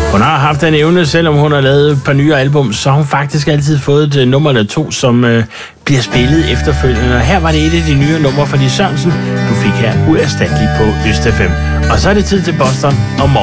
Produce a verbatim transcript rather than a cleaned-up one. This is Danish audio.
Hun har haft en evne, selvom hun har lavet et par nye album, så har hun faktisk altid fået et nummer eller to, som øh, bliver spillet efterfølgende. Og her var det et af de nye numre fra Lis Sørensen, du fik her uerstatteligt på Øst F M. Og så er det tid til Boston om morgenen.